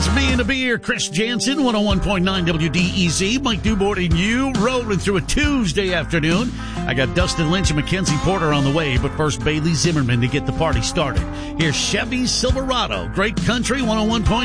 It's me and a beer. Chris Jansen, 101.9 WDEZ. Mike Newboard and you rolling through a Tuesday afternoon. I got Dustin Lynch and Mackenzie Porter on the way, but first Bailey Zimmerman to get the party started. Here's Chevy Silverado. Great country, 101.9